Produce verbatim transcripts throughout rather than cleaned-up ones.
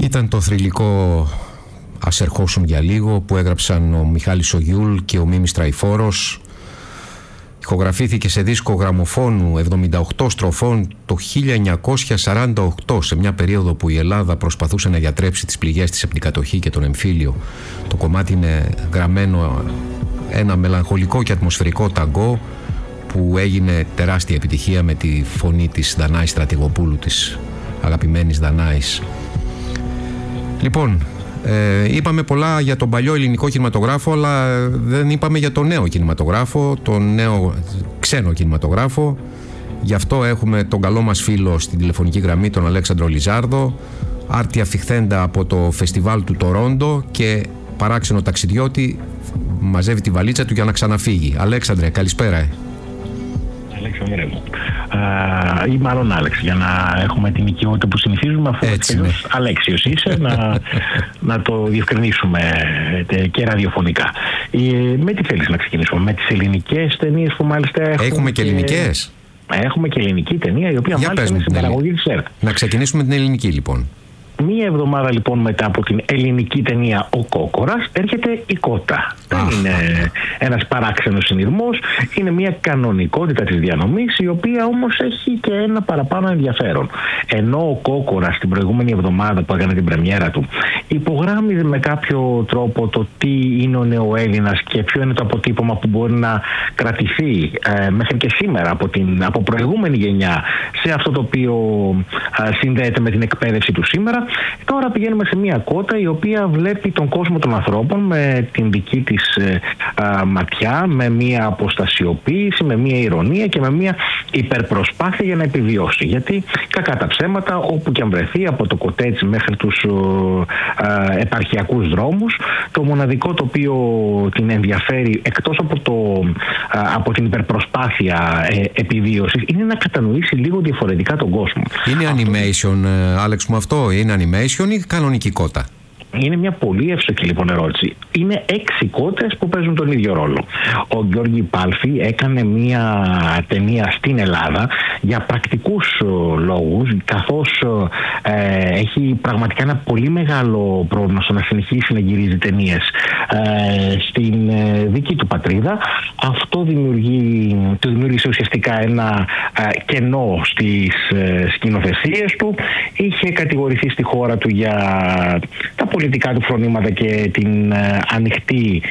Ήταν το θρυλικό «Ας ερχόσουν για λίγο» που έγραψαν ο Μιχάλης ο Γιούλ και ο Μίμης Τραϊφόρος. Ηχογραφήθηκε σε δίσκο γραμμοφώνου εβδομήντα οκτώ στροφών το χίλια εννιακόσια σαράντα οκτώ, σε μια περίοδο που η Ελλάδα προσπαθούσε να γιατρέψει τις πληγές της από την κατοχή και τον εμφύλιο. Το κομμάτι είναι γραμμένο ένα μελαγχολικό και ατμοσφαιρικό ταγκό που έγινε τεράστια επιτυχία με τη φωνή της Δανάης Στρατηγοπούλου, της αγαπημένης Δανάης. Λοιπόν, ε, είπαμε πολλά για τον παλιό ελληνικό κινηματογράφο, αλλά δεν είπαμε για τον νέο κινηματογράφο, τον νέο ξένο κινηματογράφο. Γι' αυτό έχουμε τον καλό μας φίλο στην τηλεφωνική γραμμή, τον Αλέξανδρο Λιζάρδο, άρτια φιχθέντα από το φεστιβάλ του Τορόντο και παράξενο ταξιδιώτη, μαζεύει τη βαλίτσα του για να ξαναφύγει. Αλέξανδρε, καλησπέρα. Αλέξανδρε μου. Ή μάλλον Άλεξ, για να έχουμε την οικειότητα που συνηθίζουμε, αφού έτσι, ναι. Αλέξιος είσαι, να, να το διευκρινίσουμε και ραδιοφωνικά. Με τι θέλεις να ξεκινήσουμε, με τις ελληνικές ταινίες που μάλιστα έχουμε. Έχουμε και ελληνικές. Έχουμε και ελληνική ταινία, η οποία για μάλιστα είναι στην παραγωγή της ΕΡΤ. Να ξεκινήσουμε την ελληνική λοιπόν. Μία εβδομάδα λοιπόν μετά από την ελληνική ταινία «Ο Κόκορας» έρχεται η Κότα. Δεν είναι ένας παράξενος συνειρμός, είναι μια κανονικότητα της διανομής, η οποία όμως έχει και ένα παραπάνω ενδιαφέρον. Ενώ ο Κόκορας την προηγούμενη εβδομάδα που έκανε την πρεμιέρα του υπογράμμιζε με κάποιο τρόπο το τι είναι ο νεοέλληνας και ποιο είναι το αποτύπωμα που μπορεί να κρατηθεί ε, μέχρι και σήμερα από, την, από προηγούμενη γενιά σε αυτό το οποίο ε, συνδέεται με την εκπαίδευση του σήμερα, τώρα πηγαίνουμε σε μια Κότα η οποία βλέπει τον κόσμο των ανθρώπων με την δική της ε, α, ματιά, με μια αποστασιοποίηση, με μια ηρωνία και με μια υπερπροσπάθεια για να επιβιώσει. Γιατί κακά τα ψέματα, όπου και αν βρεθεί, από το κοτέτσι μέχρι τους α, επαρχιακούς δρόμους, το μοναδικό το οποίο την ενδιαφέρει, εκτός από, το, α, από την υπερπροσπάθεια ε, επιβίωσης, είναι να κατανοήσει λίγο διαφορετικά τον κόσμο. Είναι αυτό... animation, Άλεξ μου, αυτό είναι animation ή κανονική Κότα? Είναι μια πολύ εύστοχη λοιπόν ερώτηση. Είναι έξι κότες που παίζουν τον ίδιο ρόλο. Ο Γιώργη Πάλφη έκανε μια ταινία στην Ελλάδα για πρακτικούς λόγους, καθώς ε, έχει πραγματικά ένα πολύ μεγάλο πρόβλημα στο να συνεχίσει να γυρίζει ταινίες ε, στην ε, δική του πατρίδα. Αυτό δημιουργεί, του δημιούργησε ουσιαστικά ένα ε, κενό στις ε, σκηνοθεσίες του. Είχε κατηγορηθεί στη χώρα του για τα πολιτικά του φρονήματα και την ε, ανοιχτή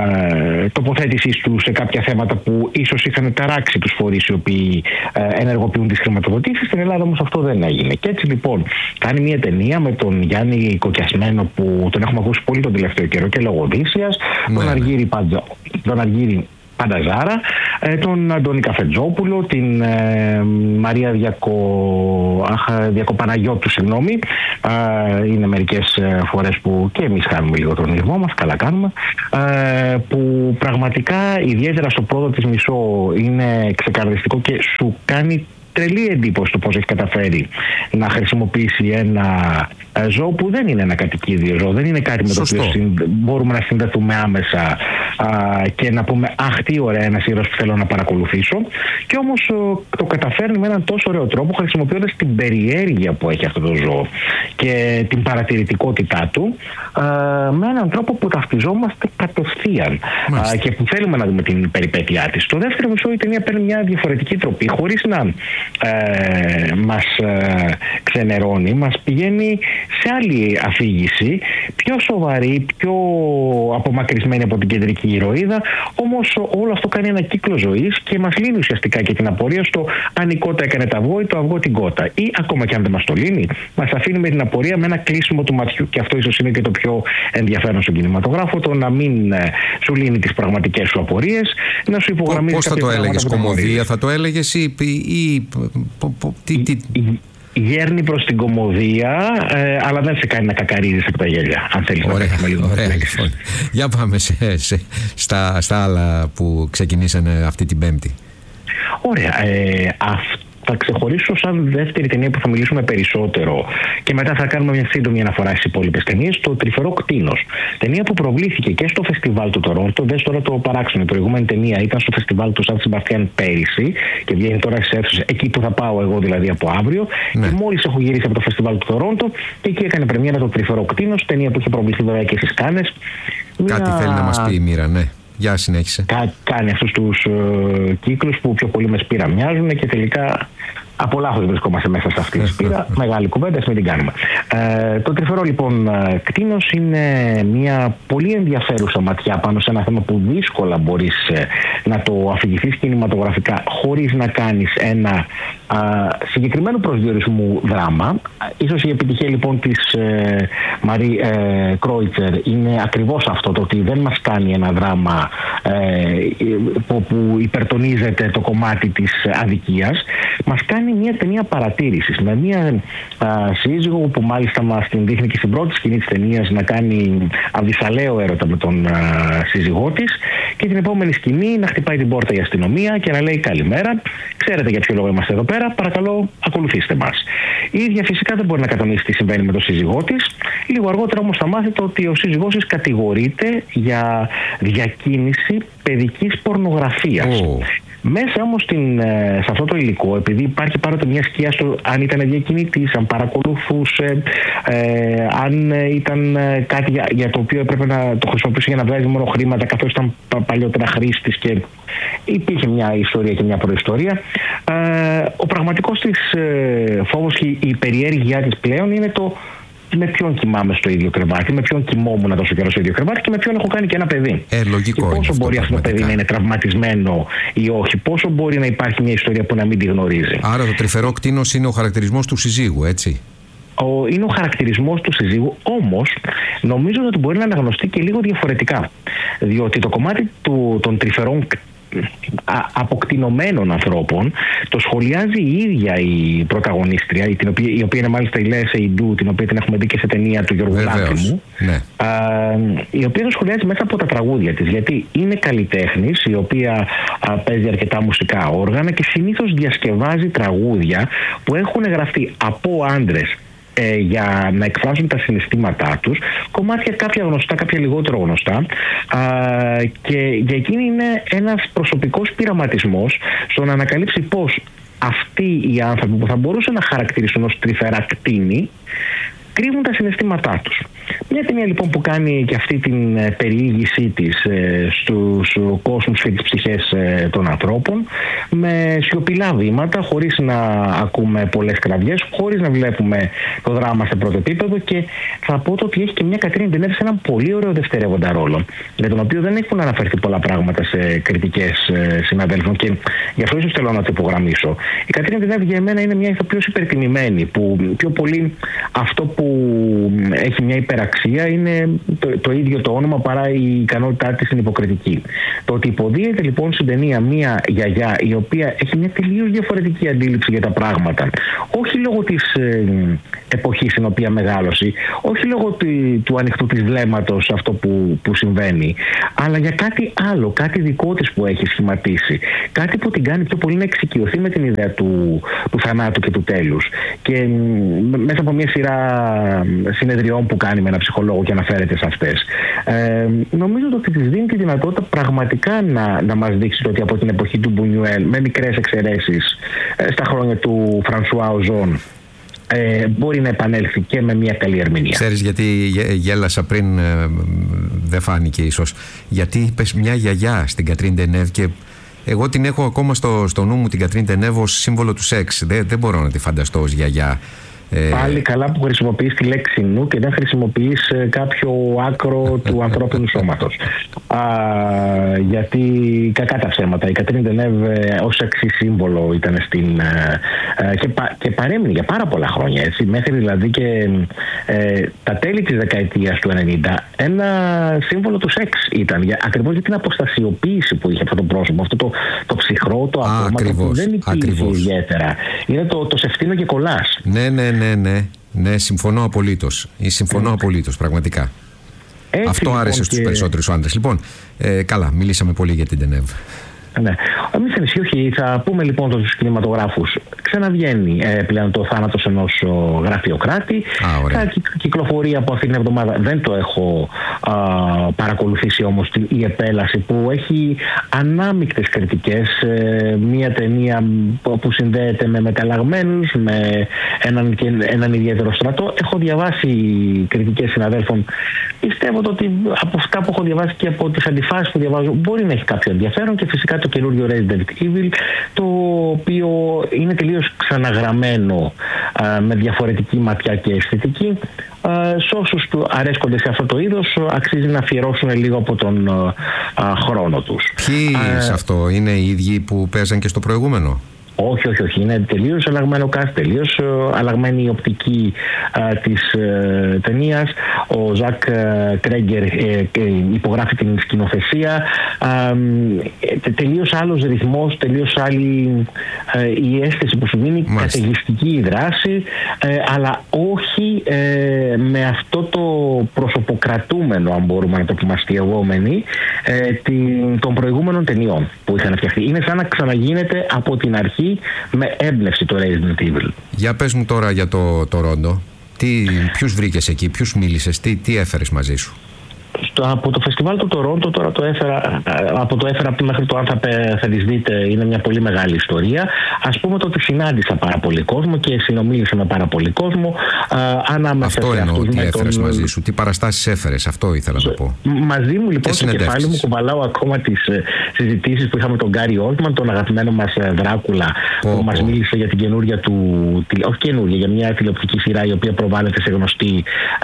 ε, τοποθέτησή του σε κάποια θέματα που ίσως είχαν ταράξει τους φορείς οι οποίοι ε, ενεργοποιούν τις χρηματοδοτήσεις. Στην Ελλάδα όμως αυτό δεν έγινε. Και έτσι λοιπόν κάνει μια ταινία με τον Γιάννη Κοκιασμένο, που τον έχουμε ακούσει πολύ τον τελευταίο καιρό και λόγω Οδύσσιας, ναι. τον Αργύρη Παντζα, τον Αργύρη Πανταζάρα, τον Αντώνη Καφετζόπουλο, την ε, Μαρία Διακο... Αχ, Διακοπαναγιώτου, συγγνώμη. Ε, είναι μερικές φορές που και εμείς κάνουμε λίγο τον ήρμό μας, καλά κάνουμε, ε, που πραγματικά ιδιαίτερα στο πρώτο της μισό είναι ξεκαρδιστικό και σου κάνει τρελή εντύπωση το πώς έχει καταφέρει να χρησιμοποιήσει ένα ζώο που δεν είναι ένα κατοικίδιο ζώο, δεν είναι κάτι με το οποίο μπορούμε να συνδεθούμε άμεσα α, και να πούμε αχ, τι ωραία, ένας ήρωας που θέλω να παρακολουθήσω. Και όμως το καταφέρνει με έναν τόσο ωραίο τρόπο, χρησιμοποιώντας την περιέργεια που έχει αυτό το ζώο και την παρατηρητικότητά του, α, με έναν τρόπο που ταυτιζόμαστε κατευθείαν α, και που θέλουμε να δούμε την περιπέτειά της. Στο δεύτερο μισό η ταινία παίρνει μια διαφορετική τροπή, χωρίς να Ε, μας ε, ξενερώνει, μας πηγαίνει σε άλλη αφήγηση, πιο σοβαρή, πιο απομακρυσμένη από την κεντρική ηρωίδα, όμως όλο αυτό κάνει ένα κύκλο ζωής και μας λύνει ουσιαστικά και την απορία στο αν η Κότα έκανε το αυγό ή το αυγό την Κότα, ή ακόμα και αν δεν μας το λύνει, μας αφήνει με την απορία με ένα κλείσιμο του ματιού. Και αυτό ίσως είναι και το πιο ενδιαφέρον στον κινηματογράφο, το να μην ε, σου λύνει τις πραγματικές σου απορίες, να σου υπογραμμίζει. Πώς θα το έλεγες, κομμωδία θα το έλεγες ή, ή τι, τι... Γέρνει προς την κομμωδία, ε, αλλά δεν σε κάνει να κακαρίζεις από τα γέλια, αν θέλεις. Ωραία, να λίγο. Ωραία λοιπόν. Για πάμε σε, σε, στα, στα άλλα που ξεκινήσανε αυτή την Πέμπτη. Ωραία. Ε, αυτό θα ξεχωρίσω σαν δεύτερη ταινία που θα μιλήσουμε περισσότερο και μετά θα κάνουμε μια σύντομη αναφορά στις υπόλοιπες ταινίες, το Τρυφερό Κτήνος. Ταινία που προβλήθηκε και στο φεστιβάλ του Τορόντο. Δες τώρα το παράξενο. Η προηγούμενη ταινία ήταν στο φεστιβάλ του Σαν Σεμπαστιάν πέρυσι και βγαίνει τώρα στις αίθουσες, εκεί που θα πάω εγώ δηλαδή από αύριο. Ναι. Και μόλις έχω γυρίσει από το φεστιβάλ του Τορόντο και εκεί έκανε πρεμιέρα το Τρυφερό Κτήνος, ταινία που είχε προβληθεί βέβαια και στις Κάνες. Κάτι μια... θέλει να μας πει η Μοίρα, ναι. Για συνέχισε. Κα, κάνει αυτούς τους uh, κύκλους που πιο πολύ με Σπύρα μοιάζουν και τελικά από λάθος βρισκόμαστε μέσα σε αυτή τη Σπύρα. Μεγάλη κουβέντα, μην την κάνουμε. Ε, το Τρυφερό λοιπόν Κτήνος είναι μια πολύ ενδιαφέρουσα ματιά πάνω σε ένα θέμα που δύσκολα μπορείς ε, να το αφηγηθείς κινηματογραφικά χωρίς να κάνεις ένα α, συγκεκριμένο προσδιορισμού δράμα. Ίσως η επιτυχία λοιπόν της ε, Μαρί ε, Κρόιτσερ είναι ακριβώς αυτό, το ότι δεν μας κάνει ένα δράμα ε, που, που υπερτονίζεται το κομμάτι της αδικίας. Μας κάνει μια ταινία παρατήρησης με μια α, σύζυγο που μάλιστα μας την δείχνει και στην πρώτη σκηνή της ταινίας να κάνει αδυσαλαίο έρωτα με τον α, σύζυγό της και την επόμενη σκηνή να χτυπάει την πόρτα η αστυνομία και να λέει καλημέρα, ξέρετε για ποιο λόγο είμαστε εδώ πέρα, παρακαλώ ακολουθήστε μας. Η ίδια φυσικά δεν μπορεί να κατανοήσει τι συμβαίνει με τον σύζυγό της. Λίγο αργότερα όμως θα μάθετε ότι ο σύζυγός της κατηγορείται για διακίνηση παιδικής πορνογραφίας. Oh. Μέσα όμως στην, σε αυτό το υλικό, επειδή υπάρχει πάντοτε μια σκιά στο αν ήταν διακινητής, αν παρακολουθούσε, ε, αν ήταν κάτι για, για το οποίο έπρεπε να το χρησιμοποιήσει για να βγάζει μόνο χρήματα, καθώς ήταν παλιότερα χρήστης και υπήρχε μια ιστορία και μια προϊστορία. Ε, ο πραγματικός της ε, φόβος και η περιέργειά της πλέον είναι το με ποιον κοιμάμαι στο ίδιο κρεβάτι, με ποιον κοιμόμουν τόσο καιρό στο ίδιο κρεβάτι και με ποιον έχω κάνει και ένα παιδί. Ε, λογικό. Και πόσο μπορεί αυτό το παιδί να είναι τραυματισμένο ή όχι, πόσο μπορεί να υπάρχει μια ιστορία που να μην τη γνωρίζει. Άρα το Τρυφερό Κτήνος είναι ο χαρακτηρισμός του συζύγου, έτσι. Ο, είναι ο χαρακτηρισμός του συζύγου, όμως νομίζω ότι μπορεί να αναγνωστεί και λίγο διαφορετικά. Διότι το κομμάτι του, των τρυφερών αποκτηνωμένων ανθρώπων το σχολιάζει η ίδια η πρωταγωνίστρια, την οποία, η οποία είναι μάλιστα η Λέα Σεϊντού, την οποία την έχουμε δει και σε ταινία του Γιώργου Λάνθιμου, ναι. α, η οποία το σχολιάζει μέσα από τα τραγούδια της, γιατί είναι καλλιτέχνης η οποία α, παίζει αρκετά μουσικά όργανα και συνήθως διασκευάζει τραγούδια που έχουν γραφτεί από άντρες Ε, για να εκφράσουν τα συναισθήματά τους, κομμάτια κάποια γνωστά, κάποια λιγότερο γνωστά, α, και για εκείνη είναι ένας προσωπικός πειραματισμός στο να ανακαλύψει πως αυτοί οι άνθρωποι που θα μπορούσαν να χαρακτηριστούν ως τρυφερά κτήνη κρύβουν τα συναισθήματά τους. Μια ταινία λοιπόν που κάνει και αυτή την ε, περιήγησή της ε, στους κόσμους και τις ψυχές ε, των ανθρώπων με σιωπηλά βήματα, χωρίς να ακούμε πολλές κραυγές, χωρίς να βλέπουμε το δράμα σε πρώτο επίπεδο, και θα πω το ότι έχει και μια Κατρίνη Ντενέβ σε έναν πολύ ωραίο δευτερεύοντα ρόλο, για τον οποίο δεν έχουν αναφερθεί πολλά πράγματα σε κριτικές ε, συναδέλφων και γι' αυτό ίσως θέλω να το υπογραμμίσω. Η Κατρίνη Ντενέβ για μένα είναι μια ηθοποιός υπερτιμημένη, που πιο πολύ αυτό που έχει μια υπεραξία είναι το, το ίδιο το όνομα παρά η ικανότητά της είναι υποκριτική. Το ότι υποδίεται λοιπόν στην ταινία μια γιαγιά η οποία έχει μια τελείως διαφορετική αντίληψη για τα πράγματα, όχι λόγω της ε, εποχής στην οποία μεγάλωσε, όχι λόγω του, του ανοιχτού της βλέμματος αυτό που, που συμβαίνει, αλλά για κάτι άλλο, κάτι δικό της που έχει σχηματίσει, κάτι που την κάνει πιο πολύ να εξοικειωθεί με την ιδέα του, του θανάτου και του τέλους, και μέσα από μια σειρά συνεδριών που κάνει με ένα ψυχολόγο και αναφέρεται σε αυτές. Ε, νομίζω ότι της δίνει τη δυνατότητα πραγματικά να, να μας δείξει ότι από την εποχή του Μπουνιουέλ, με μικρές εξαιρέσεις, ε, στα χρόνια του Φρανσουά Οζόν, ε, μπορεί να επανέλθει και με μια καλή ερμηνεία. Ξέρεις γιατί γέλασα πριν, ε, δεν φάνηκε ίσως, γιατί είπες μια γιαγιά στην Κατρίνη Ντενέβ και εγώ την έχω ακόμα στο, στο νου μου την Κατρίνη Ντενέβ ως σύμβολο του σεξ. Δεν, δεν μπορώ να τη φανταστώ ως γιαγιά. Πάλι καλά που χρησιμοποιείς τη λέξη νου και δεν χρησιμοποιείς κάποιο άκρο του ανθρώπινου σώματος. Α, γιατί κακά τα ψέματα. Η Κατρίνη Ντενέβ ως εξή σύμβολο ήταν στην, και, πα, και παρέμεινε για πάρα πολλά χρόνια, έτσι, μέχρι δηλαδή και ε, τα τέλη της δεκαετίας του ενενήντα ένα σύμβολο του σεξ ήταν, για, ακριβώς για την αποστασιοποίηση που είχε αυτό το πρόσωπο, αυτό το, το ψυχρό, το αυτόματο που δεν υπήρχε ιδιαίτερα. Είναι το, το σεφτίνο και κολλάς. Ναι, ναι, ναι, ναι, ναι, συμφωνώ απολύτως. Συμφωνώ απολύτως, πραγματικά. Έτσι, αυτό λοιπόν, άρεσε στους και... περισσότερους άντρες. Λοιπόν, ε, καλά, μιλήσαμε πολύ για την Ντενέβ. Ναι. Εμείς ενισχύει, όχι. Θα πούμε λοιπόν στους κινηματογράφους. Ξαναβγαίνει ε, πλέον το θάνατος ενός γραφειοκράτη. Α, θα κυκλοφορεί από αυτήν την εβδομάδα. Δεν το έχω α, παρακολουθήσει όμως η επέλαση που έχει ανάμεικτες κριτικές. Ε, μια ταινία που συνδέεται με μεταλλαγμένους, με έναν, έναν ιδιαίτερο στρατό. Έχω διαβάσει κριτικές συναδέλφων. Πιστεύω ότι από αυτά που έχω διαβάσει και από τις αντιφάσεις που διαβάζω μπορεί να έχει κάποιο ενδιαφέρον, και φυσικά το καινούριο Resident Evil, το οποίο είναι τελείως ξαναγραμμένο α, με διαφορετική ματιά και αισθητική. Α, σε όσους του αρέσκονται σε αυτό το είδος, αξίζει να αφιερώσουν λίγο από τον α, χρόνο τους. Ποιοι α, σε αυτό είναι οι ίδιοι που παίζαν και στο προηγούμενο? Όχι, όχι, όχι. Είναι τελείως αλλαγμένο cast, τελείως αλλαγμένη η οπτική α, της ε, ταινίας. Ο Ζακ Κρέγκερ ε, ε, υπογράφει την σκηνοθεσία. Α, ε, τελείως άλλος ρυθμός, τελείως άλλη ε, η αίσθηση που σου δίνει, καταιγιστική η δράση, ε, αλλά όχι ε, με αυτό το προσωποκρατούμενο, αν μπορούμε να το πούμε αστειευόμενοι, ε, την, των προηγούμενων ταινιών που είχαν φτιαχτεί. Είναι σαν να ξαναγίνεται από την αρχή με έμπνευση το Resident Evil. Για πες μου τώρα για το Τορόντο. Τι, ποιους βρήκες εκεί, ποιους μίλησες, τι, τι έφερες μαζί σου? Στο, από το φεστιβάλ του Τορόντο τώρα το έφερα, από το έφερα μέχρι το αν θα, θα τις δείτε, είναι μια πολύ μεγάλη ιστορία. Ας πούμε το ότι συνάντησα πάρα πολύ κόσμο και συνομίλησα με πάρα πολύ κόσμο. Α, αυτό εννοώ, τι έφερες τον... μαζί σου, τι παραστάσεις έφερες, αυτό ήθελα να πω. Μαζί μου λοιπόν στο κεφάλι μου κουβαλάω ακόμα τις συζητήσεις που είχαμε με τον Γκάρι Όλτμαν, τον αγαπημένο μας Δράκουλα, πω, που πω. μας μίλησε για την καινούρια του, όχι καινούρια, για μια τηλεοπτική σειρά η οποία προβάλλεται σε γνωστή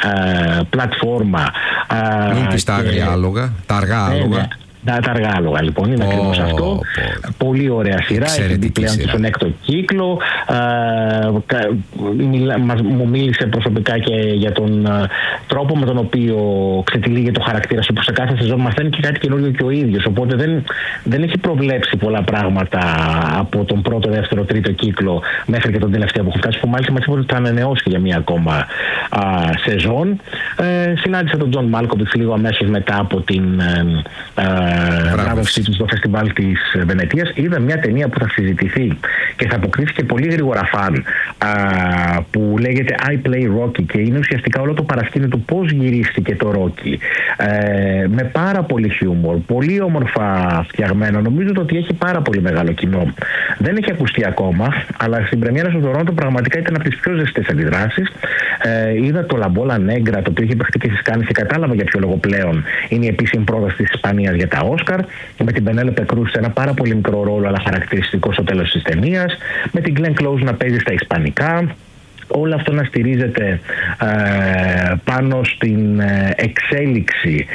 α, πλατφόρμα. Μην πεις τα άγρια άλογα, τα αργά άλογα. Ναι, Τα, τα αργά άλογα λοιπόν, είναι oh, ακριβώς αυτό. Oh. Πολύ ωραία σειρά, έχει μπει πλέον στον έκτο κύκλο. Uh, μιλά, μας, μου μίλησε προσωπικά και για τον uh, τρόπο με τον οποίο ξετυλίγει το χαρακτήρα σου, που σε κάθε σεζόν μαθαίνει και κάτι καινούριο και ο ίδιος. Οπότε δεν, δεν έχει προβλέψει πολλά πράγματα από τον πρώτο, δεύτερο, τρίτο κύκλο μέχρι και τον τελευταίο που έχω φτάσει, που μάλιστα μας είπε ότι θα ανανεώσει για μία ακόμα uh, σεζόν. Uh, συνάντησα τον Τζον Μάλκοβιτς λίγο αμέσως μετά από την uh, βράβευσή του στο φεστιβάλ της Βενετίας. Είδα μια ταινία που θα συζητηθεί και θα αποκτήσει πολύ γρήγορα φαν, α, που λέγεται I Play Rocky, και είναι ουσιαστικά όλο το παρασκήνιο του πώς γυρίστηκε το Rocky, ε, με πάρα πολύ χιούμορ, πολύ όμορφα φτιαγμένο. Νομίζω ότι έχει πάρα πολύ μεγάλο κοινό. Δεν έχει ακουστεί ακόμα, αλλά στην πρεμιέρα στο Τορόντο πραγματικά ήταν από τις πιο ζεστές αντιδράσεις. Ε, είδα το Λαμπόλα Νέγκρα, το οποίο είχε παιχτεί και στις Κάνες, και κατάλαβα για ποιο λόγο πλέον είναι η επίσημη πρόταση της Ισπανίας για τα Όσκαρ, με την Πενέλοπε Κρούς σε ένα πάρα πολύ μικρό ρόλο αλλά χαρακτηριστικό στο τέλος της ταινίας, με την Glenn Close να παίζει στα ισπανικά. Όλο αυτό να στηρίζεται ε, πάνω στην ε, εξέλιξη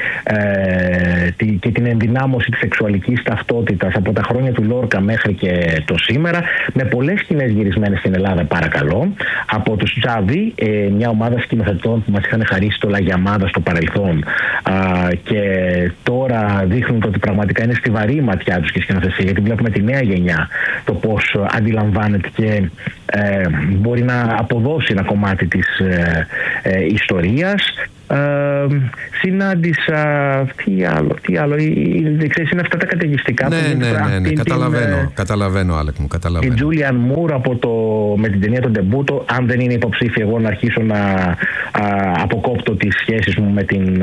ε, τη, και την ενδυνάμωση της σεξουαλικής ταυτότητας από τα χρόνια του Λόρκα μέχρι και το σήμερα, με πολλές σκηνές γυρισμένες στην Ελλάδα, παρακαλώ, από τους Τζάβι, ε, μια ομάδα σκηνοθετών που μας είχαν χαρίσει το Λαγιαμάδα στο παρελθόν, ε, και τώρα δείχνουν ότι πραγματικά είναι στιβαρή η ματιά τους και σκηνοθεσία, γιατί βλέπουμε τη νέα γενιά το πώς αντιλαμβάνεται και ε, μπορεί να αποδώσει ένα κομμάτι της ε, ε, ιστορίας. Ε, συνάντησα τι άλλο, τι άλλο δεν ξέρεις, είναι αυτά τα καταιγιστικά. Ναι, που ναι, ναι, ναι, ναι. Καταλαβαίνω, την, καταλαβαίνω Άλεκ μου, καταλαβαίνω. Η Τζούλιαν Μουρ από το, με την ταινία τον Ντεμπούτο, αν δεν είναι υποψήφια εγώ να αρχίσω να α, αποκόπτω τις σχέσεις μου με, την,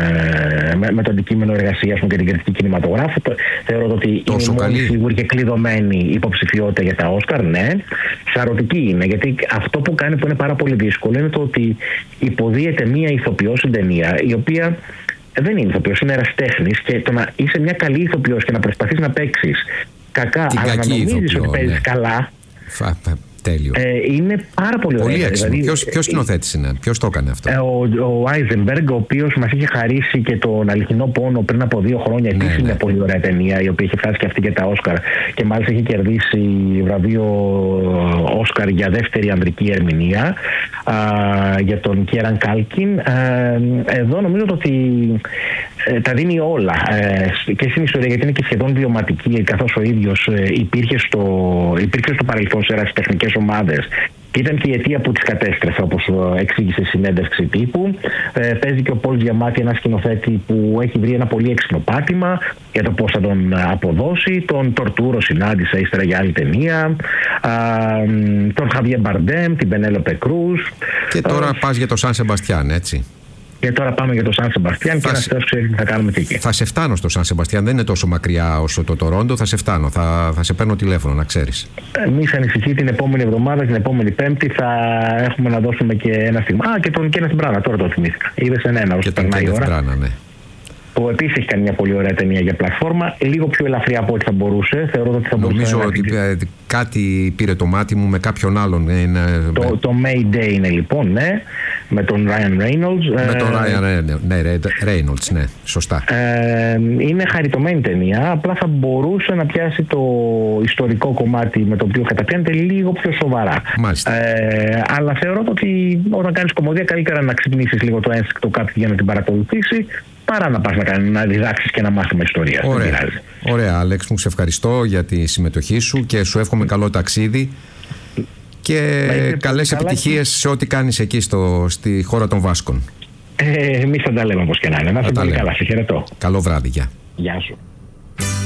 ε, με, με το αντικείμενο εργασίας μου και την κριτική κινηματογράφου. Θεωρώ ότι τόσο είναι καλή, σίγουρη και κλειδωμένη υποψηφιότητα για τα Όσκαρ, ναι. Σαρωτική είναι, γιατί αυτό που κάνει που είναι πάρα πολύ δύσκολο είναι το ότι υποδίεται μία ηθοποιός στην ταινία, η οποία δεν είναι ηθοποιός, είναι ερασιτέχνης, και το να είσαι μια καλή ηθοποιός και να προσπαθείς να παίξεις κακά, την αλλά να νομίζεις ότι παίζεις ναι. καλά. Φα, τέλειο. Ε, είναι πάρα πολύ ωραίο. Πολύ έξυπνο. Δηλαδή, ποιος, ποιος σκηνοθέτης είναι, ποιος το έκανε αυτό? Ε, ο Άιζενμπεργκ, ο οποίος μας είχε χαρίσει και τον Αληθινό Πόνο πριν από δύο χρόνια. Επίσης, ναι, ναι. μια πολύ ωραία ταινία, η οποία είχε φτάσει και αυτή και τα Όσκαρ, και μάλιστα είχε κερδίσει βραβείο Όσκαρ για δεύτερη ανδρική ερμηνεία, α, για τον Κιέραν Κάλκιν. Α, εδώ νομίζω ότι ε, τα δίνει όλα ε, και στην ιστορία, γιατί είναι και σχεδόν βιωματική, καθώς ο ίδιος ε, υπήρχε, στο, υπήρχε στο παρελθόν σε ερασιτεχνικές ομάδες ήταν και η αιτία που τις κατέστρεφε, όπως εξήγησε στη συνέντευξη τύπου. Ε, παίζει και ο Πολ Γιαμάτι, ένα σκηνοθέτη που έχει βρει ένα πολύ έξυπνο πάτημα για το πώς θα τον αποδώσει. Τον Τορτούρο συνάντησε ύστερα για άλλη ταινία. Α, τον Χαβιέ Μπαρντέμ, την Πενέλοπε Κρούζ. Και τώρα ε, πας για το Σαν Σεμπαστιάν, έτσι. Και τώρα πάμε για το Σαν Σεμπαστιάν και ένας θεός ξέρει τι θα κάνουμε και εκεί. Θα σε φτάνω στο Σαν Σεμπαστιάν, δεν είναι τόσο μακριά όσο το Τορόντο, θα σε φτάνω, θα, θα σε παίρνω τηλέφωνο, να ξέρεις. Εμείς ανησυχεί την επόμενη εβδομάδα, την επόμενη Πέμπτη θα έχουμε να δώσουμε και ένα στιγμή. Α, και τον Κένεθ Μπράνα, τώρα το θυμήθηκα. Είδες ένα όσο περνάει η ώρα. Μπράνα, ναι. Που επίσης έχει κάνει μια πολύ ωραία ταινία για πλατφόρμα, λίγο πιο ελαφριά από ό,τι θα μπορούσε. Θεωρώ ότι θα μπορούσε. Νομίζω να ότι να... κάτι πήρε το μάτι μου με κάποιον άλλον. Είναι... Το, το Mayday είναι λοιπόν, ναι, με τον Ryan Reynolds. Με τον Ryan Reynolds, ναι, Reynolds, ναι, σωστά. Ε, είναι χαριτωμένη ταινία, απλά θα μπορούσε να πιάσει το ιστορικό κομμάτι με το οποίο καταπιάνεται λίγο πιο σοβαρά. Μάλιστα. Ε, αλλά θεωρώ ότι όταν κάνεις κομμωδία καλύτερα να ξυπνήσεις λίγο το ένστικτο κάποιου για να την παρακολουθήσει, παρά να πας να, κάνει, να διδάξεις και ένα μάθημα ιστορίας. Ωραία, ωραία Άλεξ, μου σε ευχαριστώ για τη συμμετοχή σου και σου εύχομαι καλό ταξίδι και καλές επιτυχίες σε ό,τι κάνεις εκεί στο, στη χώρα των Βάσκων. Ε, εμείς θα τα λέμε όπως και να είναι. Να είστε πολύ καλά. Σε χαιρετώ. Καλό βράδυ, γεια. Γεια σου.